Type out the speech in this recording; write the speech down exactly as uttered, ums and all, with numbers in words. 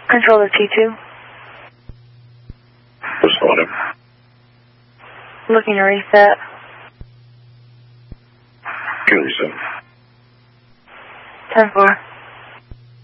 Controller T two. Responding. Looking to reset. Can reset. ten four.